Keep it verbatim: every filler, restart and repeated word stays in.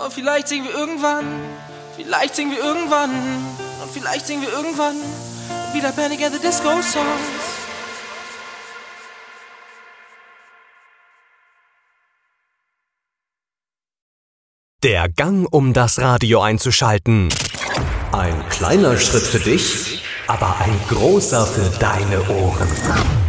Und vielleicht singen wir irgendwann, vielleicht singen wir irgendwann, und vielleicht singen wir irgendwann wieder Panic at the Disco Songs. Der Gang, um das Radio einzuschalten. Ein kleiner Schritt für dich, aber ein großer für deine Ohren.